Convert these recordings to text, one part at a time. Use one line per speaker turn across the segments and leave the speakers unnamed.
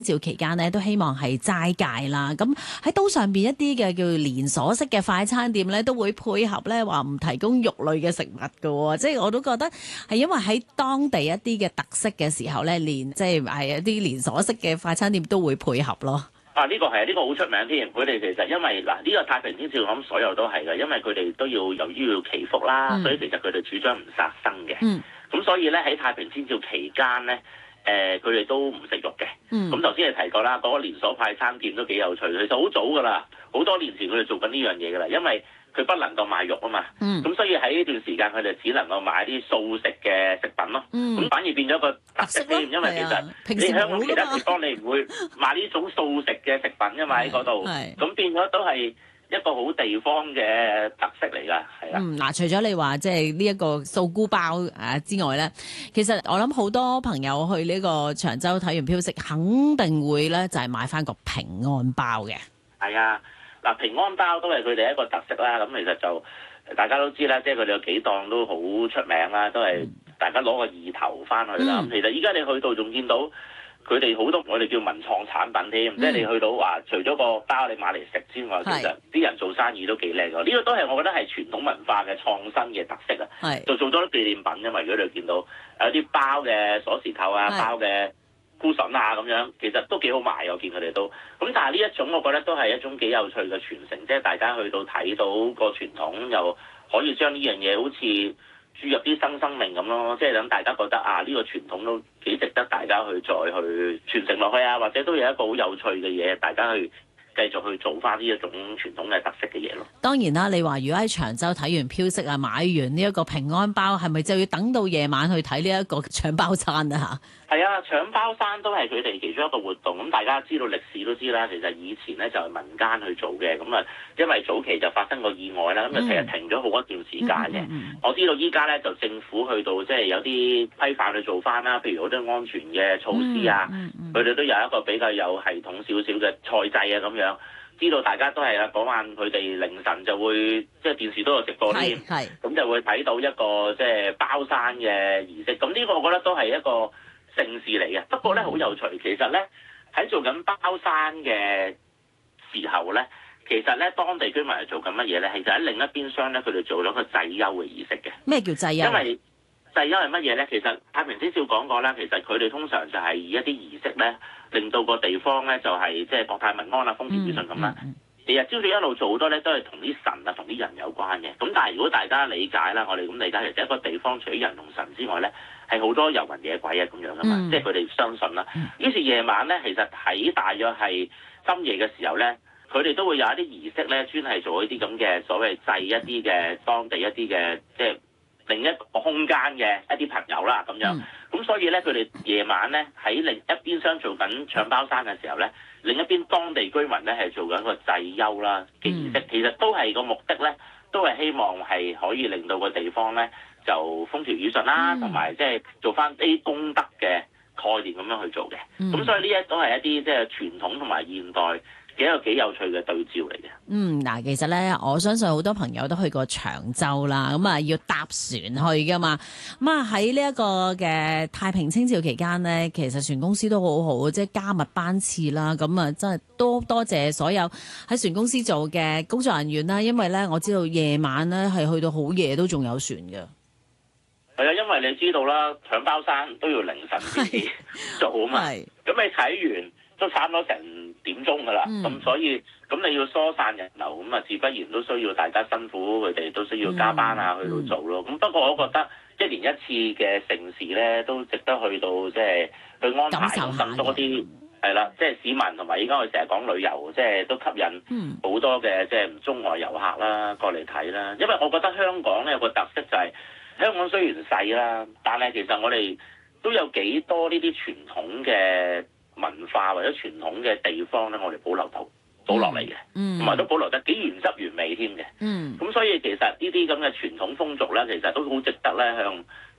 照期間咧，都希望係齋戒啦。咁喺島上邊一啲嘅叫連鎖式嘅快餐店咧，都會配合咧話唔提供肉類嘅食物㗎喎。即係我都覺得係因為喺當地一啲嘅特色嘅時候咧，即係一啲連鎖式嘅快餐店都會配合咯。
呢個係呢個好出名添。佢哋其實因為呢個太平天照，我諗所有都係嘅，因為佢哋都要由於要祈福啦，所以其實佢哋主張唔殺生嘅。咁所以咧喺太平天照期間咧，佢哋都唔食肉嘅。咁頭先你提過啦，嗰個連鎖快餐店都幾有趣。其實好早㗎啦，好多年前佢哋做緊呢樣嘢㗎啦，因為佢不能夠賣肉啊嘛。咁所以喺呢段時間佢哋只能夠買啲素食嘅食品咯。咁反而變咗個特色添，因為其實你香港其他地方你唔會買呢種素食嘅食品㗎嘛喺嗰度。咁變咗都係一個好地方嘅特色嚟㗎，係啦。
除咗你話即係呢一個素菇包之外咧，其實我諗好多朋友去呢個長洲睇完飄色，肯定會咧就係買翻個平安包嘅。
係啊，平安包都係佢哋一個特色啦。咁其實就大家都知啦，即係佢哋有幾檔都好出名啦，都係大家攞個意頭翻去啦。咁其實依家你去到仲見到佢哋好多我哋叫文創產品添，即係你去到話除咗個包你買嚟食之外，其實啲人做生意都幾叻㗎。呢個都係我覺得係傳統文化嘅創新嘅特色啊。就做咗啲紀念品，因為如果你見到有啲包嘅鎖匙扣啊、包嘅菇筍啊咁樣，其實都幾好賣，我見佢哋都。咁但係呢一種我覺得都係一種幾有趣嘅傳承，即係大家去到睇到個傳統，又可以將呢樣嘢好似注入啲新生命咁咯，即係等大家覺得呢個傳統都幾值得大家去再去傳承落去啊，或者都有一個好有趣嘅嘢，大家去繼續去做翻呢一種傳統嘅特色嘅嘢咯。
當然啦，你話如果喺長洲睇完飄色買完呢一個平安包，係咪就要等到夜晚去睇呢一個搶包山啊？
係啊，搶包山都係佢哋其中一個活動。咁大家知道歷史都知啦，其實以前咧就係民間去做嘅。咁因為早期就發生過意外啦，咁就其實停咗好一段時間嘅。我知道依家咧就政府去到即係有啲規範去做翻啦，譬如好多安全嘅措施啊，佢哋都有一個比較有系統少少嘅賽制啊咁樣。知道大家都係嗰晚佢哋凌晨就會即係電視都有直播添，咁就會睇到一個即係包山嘅儀式。咁呢個我覺得都係一個盛事嚟嘅。不過咧好有趣，其實咧喺做緊包山嘅時候咧，其實咧當地居民係做緊乜嘢咧？其實喺另一邊廂咧，佢哋做咗個祭幽嘅儀式嘅。
咩叫祭幽？
因為祭幽係乜嘢咧？其實太平天照講過啦，其實佢哋通常就係以一啲儀式咧，令到個地方咧就係即係國泰民安啦、風調雨順咁啦。其實朝早一路做好多咧，都係同啲神啊、同啲人有關嘅。咁但係如果大家理解啦，我哋咁理解，其實一個地方除咗人同神之外咧，係好多遊魂野鬼啊咁樣噶嘛，即係佢哋相信啦。於是夜晚咧，其實喺大約係深夜嘅時候咧，佢哋都會有一啲儀式咧，專係做一啲咁嘅所謂祭一啲嘅當地一啲嘅即係另一個空間嘅一啲朋友啦咁樣。咁所以咧，佢哋夜晚咧喺另一邊廂做緊搶包山嘅時候咧，另一邊當地居民咧係做緊個祭幽啦嘅儀式。其實都係個目的咧，都係希望係可以令到個地方咧就風調雨順啦，同埋即係做翻啲功德嘅概念咁樣去做嘅。咁所以呢都係一啲即係傳統同埋現代幾有趣嘅對照嚟嘅。
其實咧，我相信好多朋友都去過長洲啦，咁要搭船去噶嘛。喺呢一個嘅太平清醮期間咧，其實船公司都好好，即係加密班次啦。咁真係多謝所有喺船公司做嘅工作人員啦。因為咧，我知道夜晚咧係去到好夜都仲有船嘅。
係啊，因為你知道啦，搶包山都要凌晨先至做啊嘛。咁你睇完都差唔多成點鐘㗎啦，咁所以咁你要疏散人流，咁自不然都需要大家辛苦，佢哋都需要加班去到做咯。咁不過我覺得一年一次嘅盛事咧，都值得去到即係去安排咁多啲係啦，即係市民同埋而家我哋成日講旅遊，即係都吸引好多嘅即係中外遊客啦過嚟睇啦。因為我覺得香港咧有個特色就係香港雖然細啦，但係其實我哋都有幾多呢啲傳統嘅文化或者傳統嘅地方咧，我哋保留落嚟嘅，同埋都保留得幾原汁原味添嘅。咁所以其實呢啲咁嘅傳統風俗咧，其實都好值得咧向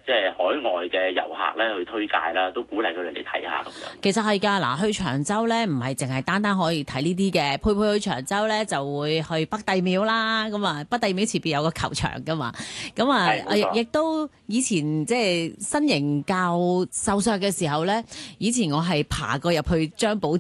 即係海外嘅遊客咧去推介啦，都鼓勵佢哋嚟睇下咁樣。
其實係㗎，嗱，去長洲咧唔係淨係單單可以睇呢啲嘅，佩佩去長洲咧就會去北帝廟啦，咁啊北帝廟前邊有個球場㗎嘛，咁啊亦都以前即係身形較瘦削嘅時候咧，以前我係爬過入去張寶